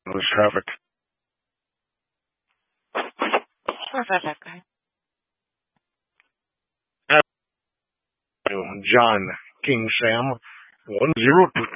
This traffic. Where's that guy? John King Sam 102.